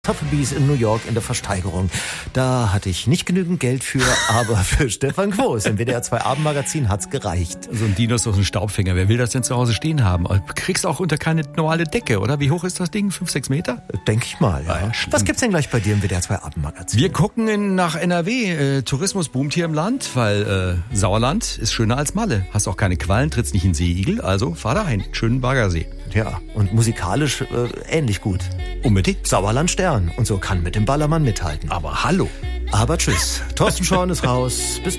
Sotheby's in New York in der Versteigerung. Da hatte ich nicht genügend Geld für, aber für Stefan Quos im WDR 2 Abendmagazin hat's gereicht. So ein Dino ist doch ein Staubfänger. Wer will das denn zu Hause stehen haben? Du kriegst auch unter keine normale Decke, oder? Wie hoch ist das Ding? 5, 6 Meter? Denke ich mal, ja. Was gibt's denn gleich bei dir im WDR 2 Abendmagazin? Wir gucken nach NRW. Tourismus boomt hier im Land, weil Sauerland ist schöner als Malle. Hast auch keine Quallen, trittst nicht in Seeigel, also fahr dahin. Schönen Baggersee. Ja, und musikalisch ähnlich gut. Unbedingt. Sauerland Stern und so kann mit dem Ballermann mithalten. Aber hallo. Aber tschüss. Thorsten Schorn ist raus. Bis